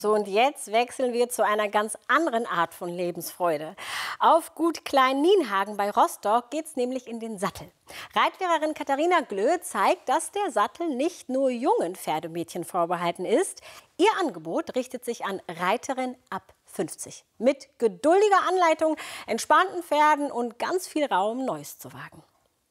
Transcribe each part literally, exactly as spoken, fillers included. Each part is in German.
So, und jetzt wechseln wir zu einer ganz anderen Art von Lebensfreude. Auf Gut Klein-Nienhagen bei Rostock geht's nämlich in den Sattel. Reitlehrerin Katharina Glö zeigt, dass der Sattel nicht nur jungen Pferdemädchen vorbehalten ist. Ihr Angebot richtet sich an Reiterinnen ab fünfzig. Mit geduldiger Anleitung, entspannten Pferden und ganz viel Raum, Neues zu wagen.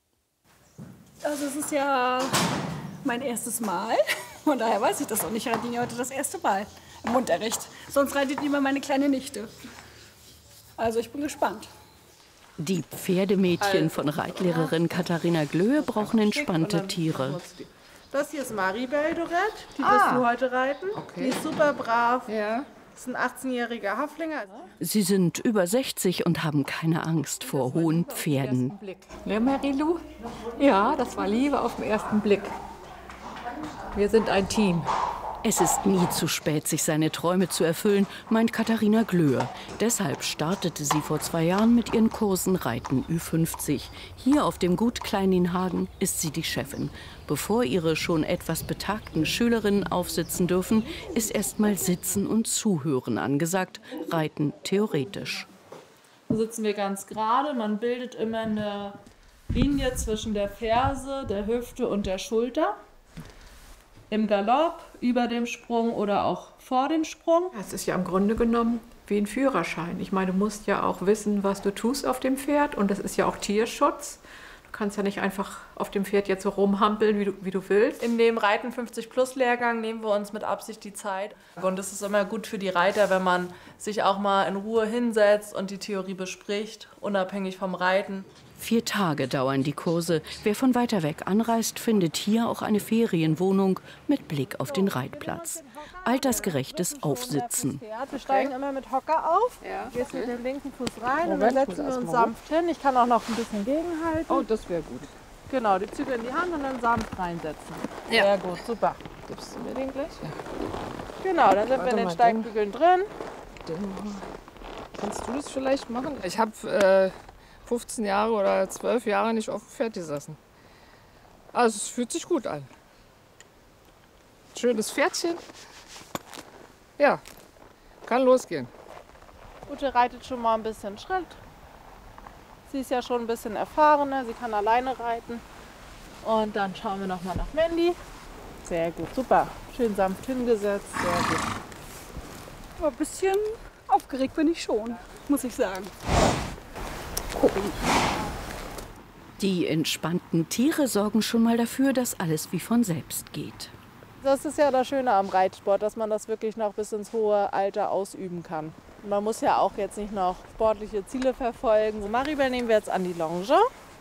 Also es ist ja mein erstes Mal. Von daher weiß ich das auch nicht. Ich reite ihn ja heute das erste Mal im Unterricht. Sonst reitet immer meine kleine Nichte. Also ich bin gespannt. Die Pferdemädchen von Reitlehrerin Katharina Glö brauchen entspannte Tiere. Das hier ist Maribel Dorette, die Ah. wirst du heute reiten. Okay. Die ist super brav. Ja. Das ist ein achtzehnjähriger Haflinger. Sie sind über sechzig und haben keine Angst vor hohen Pferden. Ne, Marilu? Ja, das war Liebe auf den ersten Blick. Wir sind ein Team. Es ist nie zu spät, sich seine Träume zu erfüllen, meint Katharina Glö. Deshalb startete sie vor zwei Jahren mit ihren Kursen Reiten Ü fünfzig. Hier auf dem Gut Klein-Nienhagen ist sie die Chefin. Bevor ihre schon etwas betagten Schülerinnen aufsitzen dürfen, ist erst mal Sitzen und Zuhören angesagt, Reiten theoretisch. So sitzen wir ganz gerade. Man bildet immer eine Linie zwischen der Ferse, der Hüfte und der Schulter. Im Galopp, über dem Sprung oder auch vor dem Sprung. Es ist ja im Grunde genommen wie ein Führerschein. Ich meine, du musst ja auch wissen, was du tust auf dem Pferd. Und das ist ja auch Tierschutz. Du kannst ja nicht einfach auf dem Pferd jetzt so rumhampeln, wie du, wie du willst. In dem Reiten fünfzig Plus Lehrgang nehmen wir uns mit Absicht die Zeit. Und es ist immer gut für die Reiter, wenn man sich auch mal in Ruhe hinsetzt und die Theorie bespricht, unabhängig vom Reiten. Vier Tage dauern die Kurse. Wer von weiter weg anreist, findet hier auch eine Ferienwohnung mit Blick auf den Reitplatz. Altersgerechtes Aufsitzen. Wir steigen immer mit Hocker auf. Ja. Gehst mit dem linken Fuß rein und dann setzen wir uns sanft hin. Ich kann auch noch ein bisschen gegenhalten. Oh, das wäre gut. Genau, die Zügel in die Hand und dann sanft reinsetzen. Ja. Sehr gut, super. Gibst du mir den gleich? Ja. Genau, dann sind wir in den Steigbügeln drin. Kannst du das vielleicht machen? Ich habe äh, fünfzehn Jahre oder zwölf Jahre nicht auf dem Pferd gesessen. Also es fühlt sich gut an. Schönes Pferdchen. Ja, kann losgehen. Ute reitet schon mal ein bisschen Schritt. Sie ist ja schon ein bisschen erfahrener, sie kann alleine reiten. Und dann schauen wir noch mal nach Mandy. Sehr gut, super. Schön sanft hingesetzt, sehr gut. Aber ein bisschen aufgeregt bin ich schon, muss ich sagen. Die entspannten Tiere sorgen schon mal dafür, dass alles wie von selbst geht. Das ist ja das Schöne am Reitsport, dass man das wirklich noch bis ins hohe Alter ausüben kann. Man muss ja auch jetzt nicht noch sportliche Ziele verfolgen. So, Maribel nehmen wir jetzt an die Longe.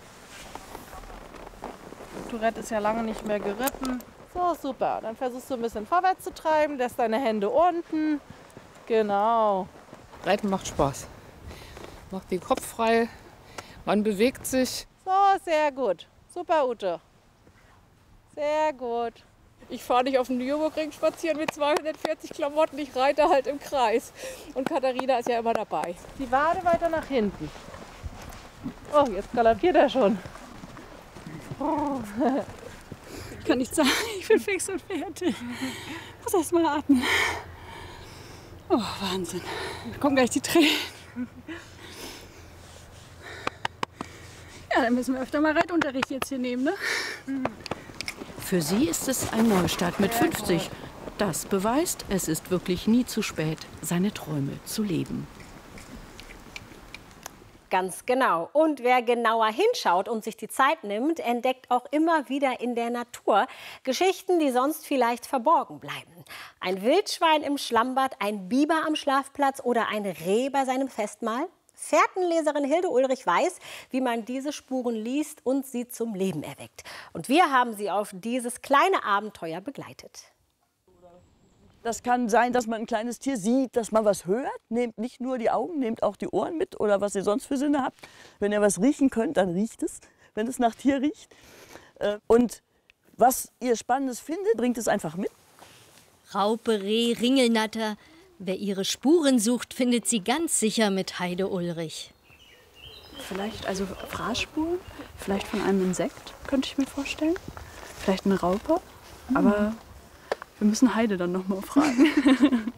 Tourette ist ja lange nicht mehr geritten. So, super. Dann versuchst du ein bisschen vorwärts zu treiben, lässt deine Hände unten. Genau. Reiten macht Spaß. Macht den Kopf frei. Man bewegt sich. So, sehr gut. Super, Ute. Sehr gut. Ich fahre nicht auf dem Nürburgring spazieren mit zweihundertvierzig Klamotten. Ich reite halt im Kreis. Und Katharina ist ja immer dabei. Die Wade weiter nach hinten. Oh, jetzt galoppiert er schon. Ich kann nicht sagen, ich bin fix und fertig. Ich muss erst mal atmen. Oh, Wahnsinn. Da kommen gleich die Tränen. Ja, dann müssen wir öfter mal Reitunterricht jetzt hier nehmen, ne? Für sie ist es ein Neustart mit fünfzig. Das beweist, es ist wirklich nie zu spät, seine Träume zu leben. Ganz genau. Und wer genauer hinschaut und sich die Zeit nimmt, entdeckt auch immer wieder in der Natur Geschichten, die sonst vielleicht verborgen bleiben. Ein Wildschwein im Schlammbad, ein Biber am Schlafplatz oder ein Reh bei seinem Festmahl? Fährtenleserin Hilde Ulrich weiß, wie man diese Spuren liest und sie zum Leben erweckt. Und wir haben sie auf dieses kleine Abenteuer begleitet. Das kann sein, dass man ein kleines Tier sieht, dass man was hört. Nehmt nicht nur die Augen, nehmt auch die Ohren mit oder was ihr sonst für Sinne habt. Wenn ihr was riechen könnt, dann riecht es, wenn es nach Tier riecht. Und was ihr Spannendes findet, bringt es einfach mit. Raupe, Reh, Ringelnatter. Wer ihre Spuren sucht, findet sie ganz sicher mit Heide Ulrich. Vielleicht also Fraßspuren, vielleicht von einem Insekt, könnte ich mir vorstellen. Vielleicht eine Raupe, aber wir müssen Heide dann noch mal fragen.